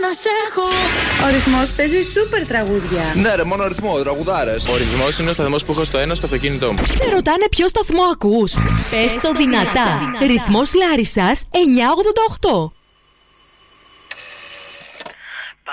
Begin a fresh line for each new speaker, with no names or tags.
σε έχω.
Ο Ρυθμός παίζει σούπερ τραγούδια.
Ναι, ρε, μόνο ρυθμό, τραγουδάρες. Ο Ρυθμός είναι ο σταθμός που έχω στο ένα στο αυτοκίνητό μου.
Σε ρωτάνε ποιο σταθμό ακούς. Πες το δυνατά. Ρυθμός Λάρισσας 988.